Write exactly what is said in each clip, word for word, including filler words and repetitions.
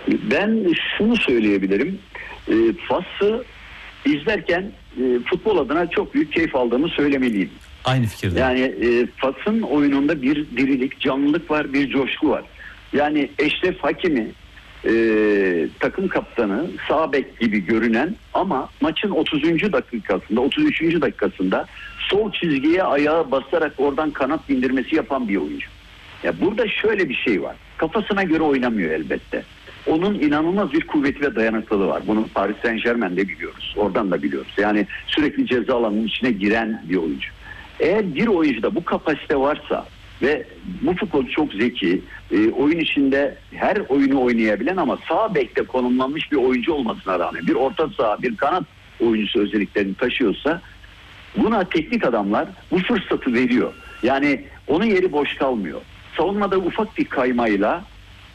Ben şunu söyleyebilirim. E, Fas'ı izlerken e, futbol adına çok büyük keyif aldığımı söylemeliyim. Aynı fikirde. Yani e, Fas'ın oyununda bir dirilik, canlılık var, bir coşku var. Yani Eşref Hakimi e, takım kaptanı, sağ bek gibi görünen ama maçın otuzuncu dakikasında, otuz üçüncü dakikasında sol çizgiye ayağı basarak oradan kanat bindirmesi yapan bir oyuncu. Ya burada şöyle bir şey var. Kafasına göre oynamıyor elbette. Onun inanılmaz bir kuvveti ve dayanıklılığı var. Bunu Paris Saint-Germain'de biliyoruz. Oradan da biliyoruz. Yani sürekli ceza alanının içine giren bir oyuncu. Eğer bir oyuncuda bu kapasite varsa ve bu futbolcu çok zeki, e, oyun içinde her oyunu oynayabilen ama sağ bekte konumlanmış bir oyuncu olmasına rağmen bir orta saha, bir kanat oyuncusu özelliklerini taşıyorsa buna teknik adamlar bu fırsatı veriyor. Yani onun yeri boş kalmıyor. Savunmada ufak bir kaymayla,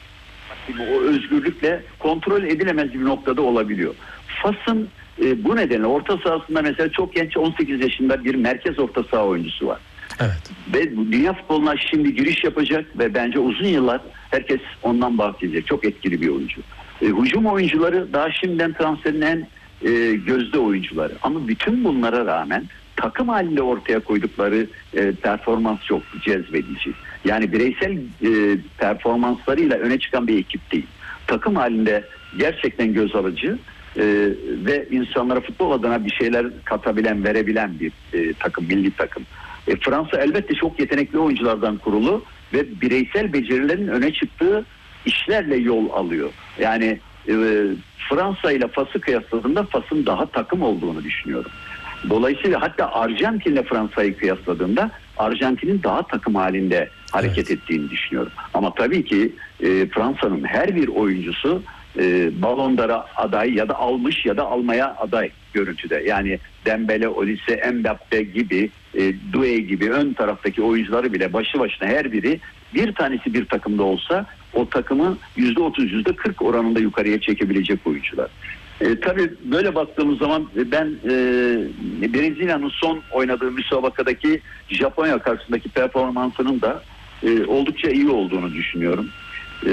o özgürlükle kontrol edilemez bir noktada olabiliyor. Fas'ın e, bu nedenle orta sahasında mesela çok genç on sekiz yaşında bir merkez orta saha oyuncusu var. Evet. Ve bu dünya futboluna şimdi giriş yapacak ve bence uzun yıllar herkes ondan bahsedecek. Çok etkili bir oyuncu. E, hücum oyuncuları daha şimdiden transferin en e, gözde oyuncuları. Ama bütün bunlara rağmen takım halinde ortaya koydukları e, performans çok cezbedici. Yani bireysel e, performanslarıyla öne çıkan bir ekip değil. Takım halinde gerçekten göz alıcı e, ve insanlara futbol adına bir şeyler katabilen, verebilen bir e, takım, milli takım. E, Fransa elbette çok yetenekli oyunculardan kurulu ve bireysel becerilerin öne çıktığı işlerle yol alıyor. Yani e, Fransa ile Fas'ı kıyasladığında Fas'ın daha takım olduğunu düşünüyorum. Dolayısıyla hatta Arjantin ile Fransa'yı kıyasladığında Arjantin'in daha takım halinde hareket evet. ettiğini düşünüyorum. Ama tabii ki e, Fransa'nın her bir oyuncusu e, Ballon d'Or'a aday ya da almış ya da almaya aday görüntüde. Yani Dembele, Olise, Mbappe gibi, e, Doué gibi ön taraftaki oyuncuları bile başlı başına her biri bir tanesi bir takımda olsa o takımı yüzde otuz yüzde kırk oranında yukarıya çekebilecek oyuncular. E, tabii böyle baktığımız zaman ben e, Brezilya'nın son oynadığı müsabakadaki Japonya karşısındaki performansının da e, oldukça iyi olduğunu düşünüyorum. E,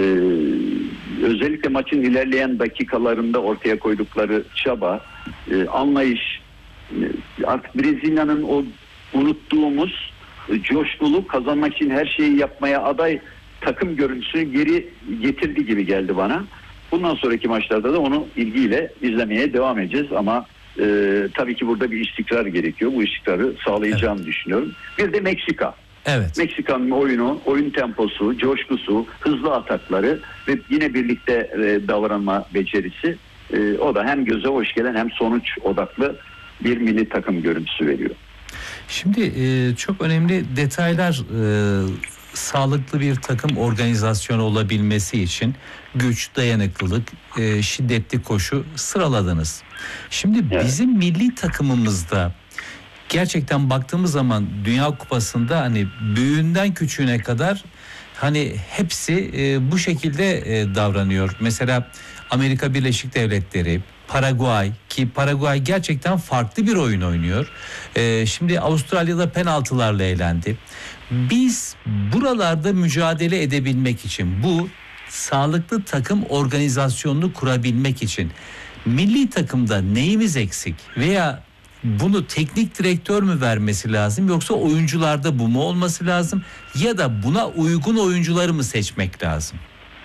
özellikle maçın ilerleyen dakikalarında ortaya koydukları çaba, e, anlayış, e, artık Brezilya'nın o unuttuğumuz e, coşkulu kazanmak için her şeyi yapmaya aday takım görüntüsünü geri getirdi gibi geldi bana. Bundan sonraki maçlarda da onu ilgiyle izlemeye devam edeceğiz ama e, tabii ki burada bir istikrar gerekiyor. Bu istikrarı sağlayacağını evet. düşünüyorum. Bir de Meksika. Evet. Meksika'nın oyunu, oyun temposu, coşkusu, hızlı atakları ve yine birlikte e, davranma becerisi e, o da hem göze hoş gelen hem sonuç odaklı bir milli takım görüntüsü veriyor. Şimdi e, çok önemli detaylar e, sağlıklı bir takım organizasyonu olabilmesi için güç, dayanıklılık, e, şiddetli koşu sıraladınız. Şimdi evet. bizim milli takımımızda gerçekten baktığımız zaman Dünya Kupası'nda hani büyüğünden küçüğüne kadar hani hepsi e, bu şekilde e, davranıyor. Mesela Amerika Birleşik Devletleri, Paraguay ki Paraguay gerçekten farklı bir oyun oynuyor. E, şimdi Avustralya'da penaltılarla eğlendi. Biz buralarda mücadele edebilmek için, bu sağlıklı takım organizasyonunu kurabilmek için milli takımda neyimiz eksik veya bunu teknik direktör mü vermesi lazım yoksa oyuncularda bu mu olması lazım ya da buna uygun oyuncuları mı seçmek lazım?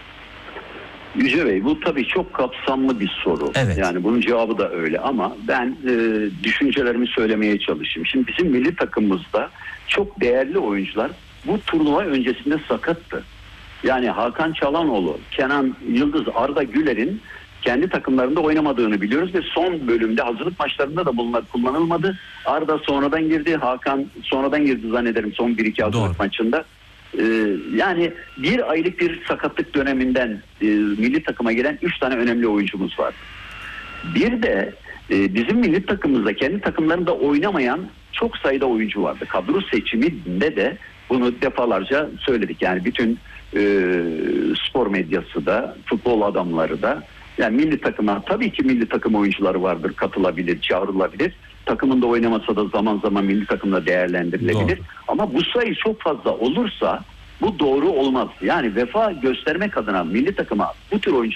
Yüce Bey, bu tabii çok kapsamlı bir soru. Evet. Yani bunun cevabı da öyle ama ben e, düşüncelerimi söylemeye çalışayım. Şimdi bizim milli takımımızda çok değerli oyuncular bu turnuva öncesinde sakattı. Yani Hakan Çalhanoğlu, Kenan Yıldız, Arda Güler'in kendi takımlarında oynamadığını biliyoruz ve son bölümde hazırlık maçlarında da bunlar kullanılmadı. Arda sonradan girdi, Hakan sonradan girdi zannederim son bir iki hazırlık Doğru. maçında. Ee, yani bir aylık bir sakatlık döneminden e, milli takıma gelen üç tane önemli oyuncumuz var. Bir de e, bizim milli takımımızda kendi takımlarında oynamayan çok sayıda oyuncu vardı. Kadro seçiminde de bunu defalarca söyledik. Yani bütün e, spor medyası da, futbol adamları da, yani milli takıma tabii ki milli takım oyuncuları vardır, katılabilir, çağrılabilir. Takımında oynamasa da zaman zaman milli takımda değerlendirilebilir. Doğru. Ama bu sayı çok fazla olursa bu doğru olmaz. Yani vefa göstermek adına milli takıma bu tür oyuncular